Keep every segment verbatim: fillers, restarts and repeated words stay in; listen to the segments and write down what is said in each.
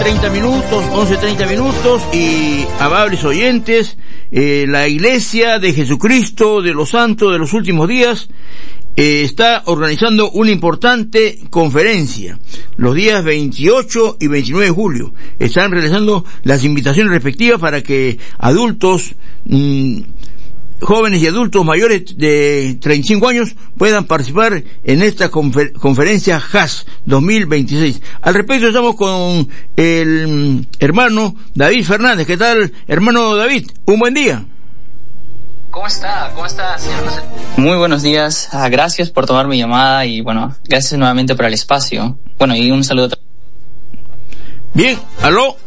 treinta minutos, once treinta minutos, y amables oyentes, eh, la Iglesia de Jesucristo de los Santos de los Últimos Días eh, está organizando una importante conferencia los días veintiocho y veintinueve de julio. Están realizando las invitaciones respectivas para que adultos, mmm, jóvenes y adultos mayores de treinta y cinco años puedan participar en esta confer- conferencia H A S dos mil veintiséis. Al respecto estamos con el hermano David Fernández. ¿Qué tal, hermano David? Un buen día. ¿Cómo está? ¿Cómo está, señor José? Muy buenos días. Ah, gracias por tomar mi llamada y, bueno, gracias nuevamente por el espacio. Bueno, y un saludo. Bien, ¿aló?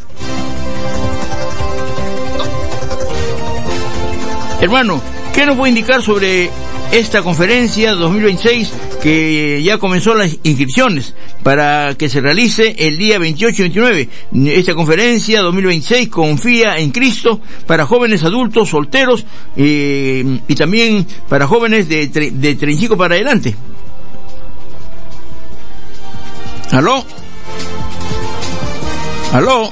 Hermano, ¿qué nos puede indicar sobre esta conferencia dos mil veintiséis que ya comenzó las inscripciones para que se realice el día veintiocho y veintinueve? Esta conferencia dos mil veintiséis, Confía en Cristo, para jóvenes adultos solteros eh, y también para jóvenes de, tre- de treinta y cinco para adelante. ¿Aló? ¿Aló?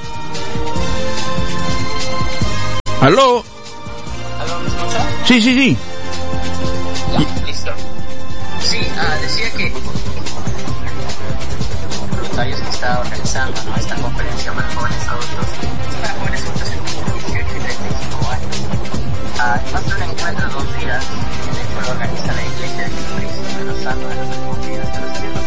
¿Aló? Sí, sí, sí. Ya, listo. Sí, ah, decía que voluntarios que está organizando, ¿no?, esta conferencia para jóvenes adultos, para jóvenes adultos entre dieciocho y treinta y cinco años. Ah, va a ser un encuentro de dos días, de hecho lo organiza la Iglesia de Jesucristo de los Santos de los Últimos Días, de los Santos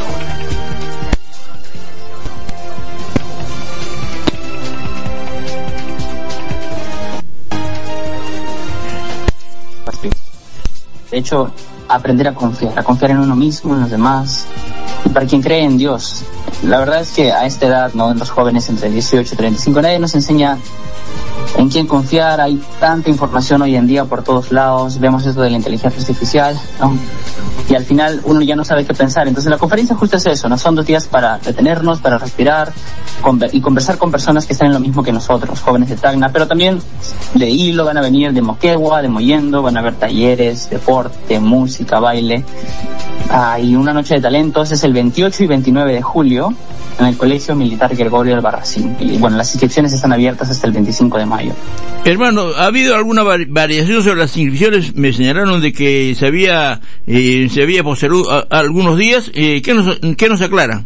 De hecho, aprender a confiar, a confiar en uno mismo, en los demás, y para quien cree en Dios. La verdad es que a esta edad, ¿no?, los jóvenes entre dieciocho y treinta y cinco, nadie nos enseña en quién confiar. Hay tanta información hoy en día por todos lados, vemos esto de la inteligencia artificial, ¿no?, y al final uno ya no sabe qué pensar. Entonces la conferencia justo es eso, ¿no? Son dos días para detenernos, para respirar conver- y conversar con personas que están en lo mismo que nosotros, jóvenes de Tacna, pero también de Hilo, van a venir de Moquegua, de Mollendo, van a haber talleres, deporte, música, baile. Ah, y una noche de talentos es el veintiocho y veintinueve de julio en el Colegio Militar Gregorio Albarracín. Y bueno, las inscripciones están abiertas hasta el veinticinco de mayo. Hermano, ¿ha habido alguna variación sobre las inscripciones? Me señalaron de que se había eh, se había postergado a, a algunos días. Eh, ¿qué nos qué nos aclara?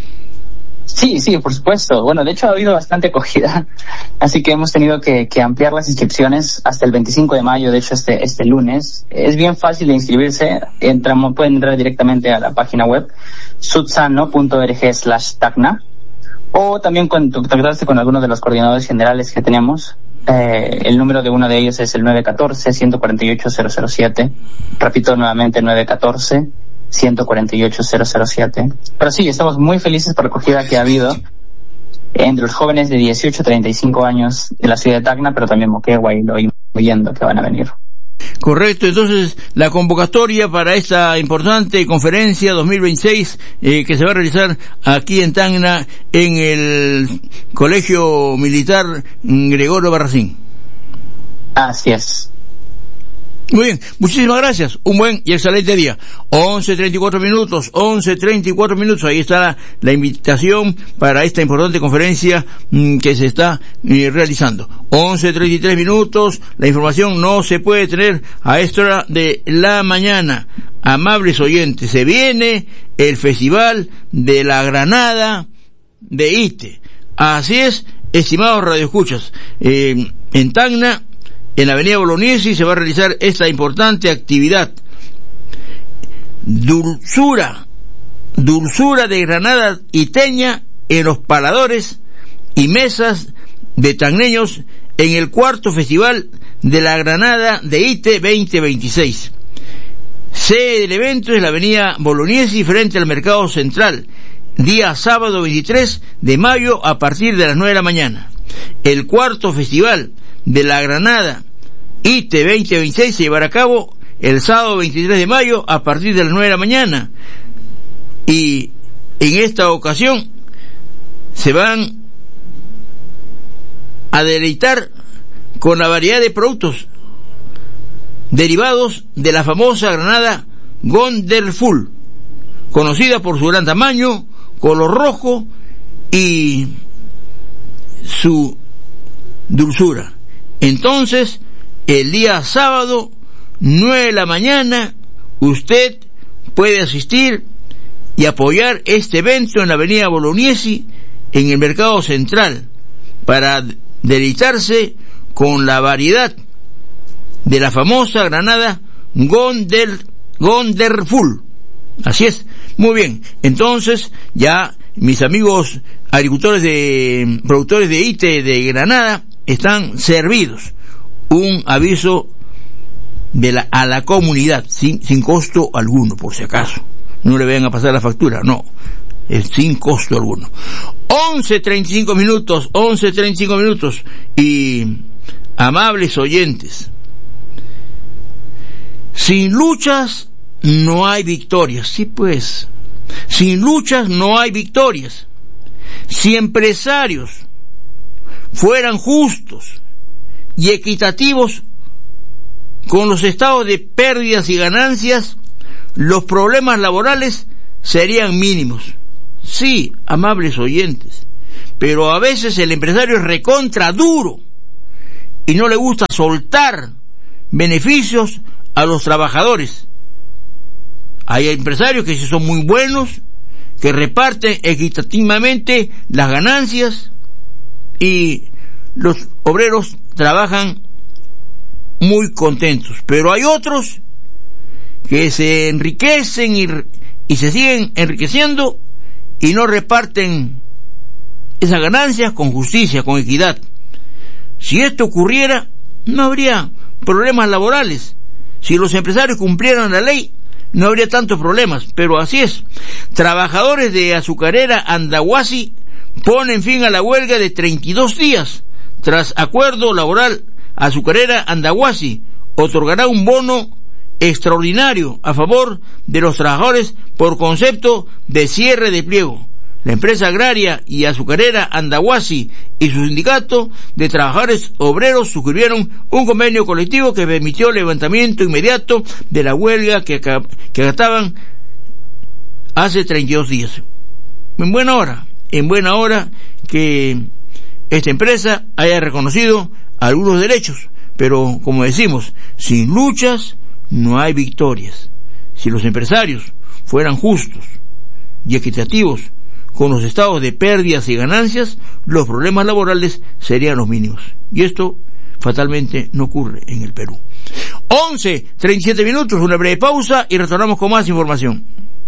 Sí, sí, por supuesto. Bueno, de hecho ha habido bastante acogida, así que hemos tenido que, que ampliar las inscripciones hasta el veinticinco de mayo, de hecho este este lunes. Es bien fácil de inscribirse, entramos, pueden entrar directamente a la página web sutsano punto org slash tacna, o también contactarse con alguno de los coordinadores generales que tenemos. Eh, el número de uno de ellos es el nueve uno cuatro, uno cuatro ocho, cero cero siete. Repito nuevamente, nueve uno cuatro, uno cuatro ocho, cero cero siete. Pero sí, estamos muy felices por la acogida que ha habido entre los jóvenes de dieciocho a treinta y cinco años de la ciudad de Tacna, pero también Moquegua y Mollendo que van a venir. Correcto, entonces la convocatoria para esta importante conferencia dos mil veintiséis eh, que se va a realizar aquí en Tacna en el Colegio Militar Gregorio Albarracín. Así es. Muy bien, muchísimas gracias, un buen y excelente día. once treinta y cuatro minutos, once treinta y cuatro minutos, ahí está la, la invitación para esta importante conferencia mmm, que se está eh, realizando. once treinta y tres minutos, la información no se puede tener a esta hora de la mañana. Amables oyentes, se viene el Festival de la Granada de Ite. Así es, estimados radioescuchas, eh, en Tacna, en la avenida Bolognesi, se va a realizar esta importante actividad. Dulzura, dulzura de Granada iteña en los paladores y mesas de tacneños en el cuarto Festival de la Granada de Ite veinte veintiséis. Sede del evento es la avenida Bolognesi frente al Mercado Central, día sábado veintitrés de mayo a partir de las nueve de la mañana. El cuarto Festival de la Granada Ite veinte veintiséis se llevará a cabo el sábado veintitrés de mayo a partir de las nueve de la mañana, y en esta ocasión se van a deleitar con la variedad de productos derivados de la famosa granada Wonderful, conocida por su gran tamaño, color rojo y su dulzura. Entonces, el día sábado, nueve de la mañana, usted puede asistir y apoyar este evento en la avenida Bolognesi, en el Mercado Central, para deleitarse con la variedad de la famosa granada Gonder, Wonderful. Así es. Muy bien. Entonces, ya mis amigos agricultores de, productores de I T E de Granada están servidos. Un aviso de la, a la comunidad, sin, sin costo alguno, por si acaso. No le vayan a pasar la factura, no. Es sin costo alguno. once treinta y cinco minutos, once treinta y cinco minutos. Y, amables oyentes, sin luchas no hay victorias. Sí, pues, sin luchas no hay victorias. Si empresarios fueran justos y equitativos con los estados de pérdidas y ganancias, los problemas laborales serían mínimos. Sí, amables oyentes, pero a veces el empresario es recontra duro y no le gusta soltar beneficios a los trabajadores. Hay empresarios que sí son muy buenos, que reparten equitativamente las ganancias y los obreros trabajan muy contentos, pero hay otros que se enriquecen y, y se siguen enriqueciendo y no reparten esas ganancias con justicia, con equidad. Si esto ocurriera, no habría problemas laborales. Si los empresarios cumplieran la ley, no habría tantos problemas, pero así es. Trabajadores de azucarera Andahuasi ponen fin a la huelga de treinta y dos días. Tras acuerdo laboral, Azucarera Andahuasi otorgará un bono extraordinario a favor de los trabajadores por concepto de cierre de pliego. La empresa agraria y azucarera Andahuasi y su sindicato de trabajadores obreros suscribieron un convenio colectivo que permitió el levantamiento inmediato de la huelga que, que acataban hace treinta y dos días. En buena hora, en buena hora que esta empresa haya reconocido algunos derechos, pero como decimos, sin luchas no hay victorias. Si los empresarios fueran justos y equitativos con los estados de pérdidas y ganancias, los problemas laborales serían los mínimos. Y esto fatalmente no ocurre en el Perú. once treinta y siete minutos, una breve pausa y retornamos con más información.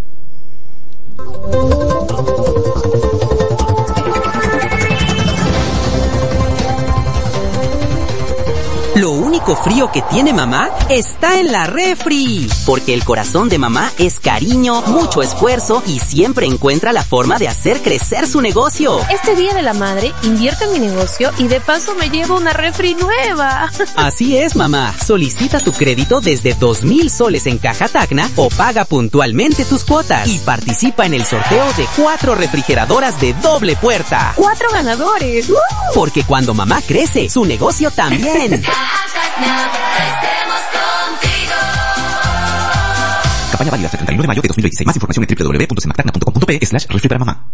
Lo único frío que tiene mamá está en la refri, porque el corazón de mamá es cariño, mucho esfuerzo y siempre encuentra la forma de hacer crecer su negocio. Este Día de la Madre, invierto en mi negocio y de paso me llevo una refri nueva. Así es, mamá. Solicita tu crédito desde dos mil soles en Caja Tacna o paga puntualmente tus cuotas y participa en el sorteo de cuatro refrigeradoras de doble puerta. ¡Cuatro ganadores! ¡Uh! Porque cuando mamá crece, su negocio también. Campaña válida hasta el treinta y uno de mayo de dos mil veintiséis. Más información en doble u doble u doble u punto semactacna punto com punto pe slash refri para mamá.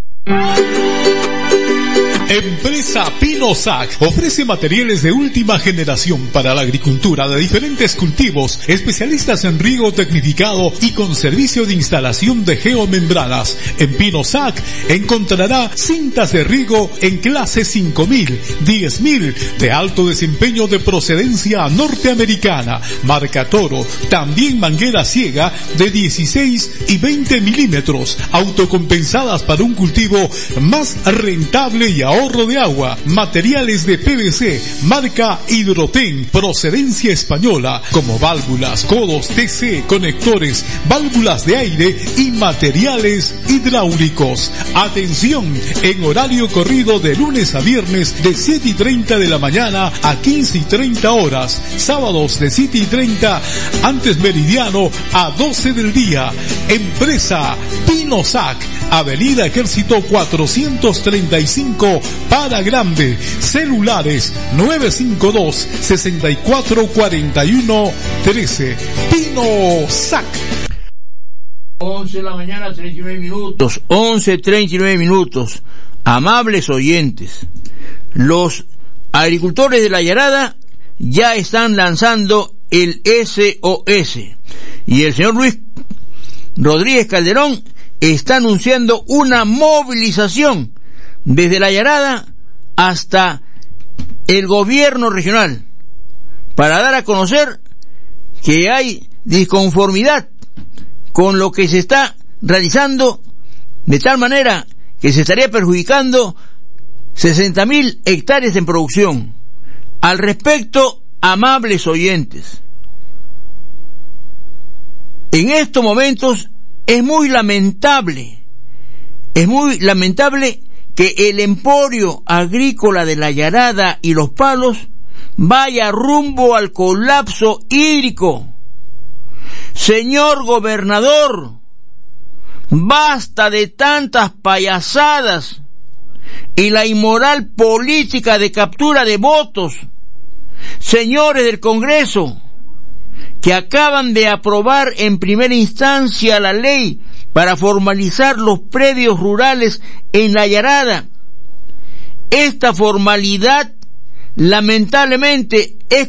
Empresa Pinosac ofrece materiales de última generación para la agricultura de diferentes cultivos, especialistas en riego tecnificado y con servicio de instalación de geomembranas. En Pinosac encontrará cintas de riego en clase cinco mil, diez mil, de alto desempeño de procedencia norteamericana, marca Toro, también manguera ciega de dieciséis y veinte milímetros, autocompensadas para un cultivo más rentable y ahorro de agua, materiales de P V C, marca Hidroten, procedencia española, como válvulas, codos T C, conectores, válvulas de aire y materiales hidráulicos. Atención, en horario corrido de lunes a viernes de siete y treinta de la mañana a quince y treinta horas, sábados de siete y treinta antes meridiano a doce del día. Empresa Pinosac, Avenida Ejército cuatrocientos treinta y cinco para Grande. Celulares nueve cinco dos, seis cuatro cuatro uno uno tres. Pinosac. once de la mañana, treinta y nueve minutos. once treinta y nueve minutos. Amables oyentes, los agricultores de la Yarada ya están lanzando el S O S y el señor Luis Rodríguez Calderón está anunciando una movilización desde la Yarada hasta el gobierno regional para dar a conocer que hay disconformidad con lo que se está realizando, de tal manera que se estaría perjudicando sesenta mil hectáreas en producción. Al respecto, amables oyentes, en estos momentos es muy lamentable, es muy lamentable que el emporio agrícola de la Yarada y Los Palos vaya rumbo al colapso hídrico. Señor gobernador, basta de tantas payasadas y la inmoral política de captura de votos. Señores del Congreso, que acaban de aprobar en primera instancia la ley para formalizar los predios rurales en la Yarada. Esta formalidad, lamentablemente, es